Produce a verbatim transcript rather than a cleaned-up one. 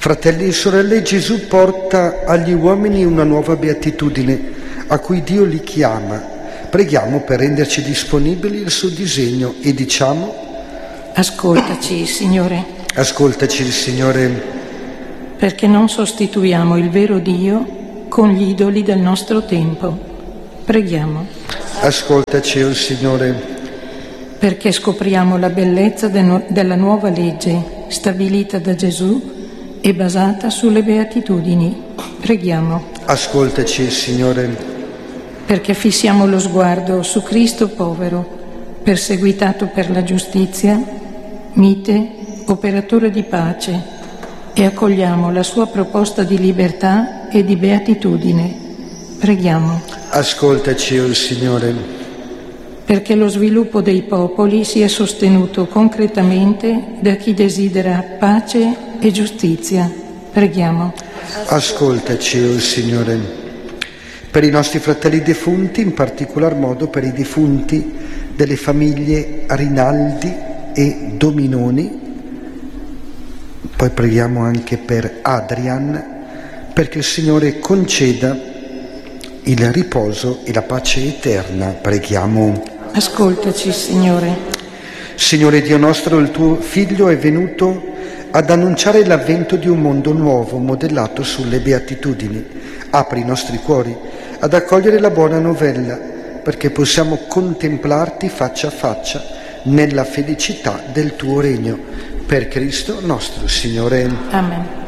Fratelli e sorelle, Gesù porta agli uomini una nuova beatitudine a cui Dio li chiama. Preghiamo per renderci disponibili al suo disegno e diciamo: ascoltaci, Signore. Ascoltaci, Signore. Perché non sostituiamo il vero Dio con gli idoli del nostro tempo. Preghiamo. Ascoltaci, oh Signore. Perché scopriamo la bellezza de no- della nuova legge stabilita da Gesù e basata sulle beatitudini. Preghiamo. Ascoltaci, Signore. Perché fissiamo lo sguardo su Cristo povero, perseguitato per la giustizia, mite, operatore di pace, e accogliamo la sua proposta di libertà e di beatitudine. Preghiamo. Ascoltaci, oh Signore. Perché lo sviluppo dei popoli sia sostenuto concretamente da chi desidera pace e giustizia. Preghiamo. Ascoltaci, oh Signore. Per i nostri fratelli defunti, in particolar modo per i defunti delle famiglie Rinaldi e Dominoni. Poi preghiamo anche per Adrian, perché il Signore conceda il riposo e la pace eterna. Preghiamo. Ascoltaci, Signore. Signore Dio nostro, il tuo Figlio è venuto ad annunciare l'avvento di un mondo nuovo modellato sulle beatitudini. Apri i nostri cuori ad accogliere la buona novella, perché possiamo contemplarti faccia a faccia nella felicità del tuo regno. Per Cristo nostro Signore. Amen.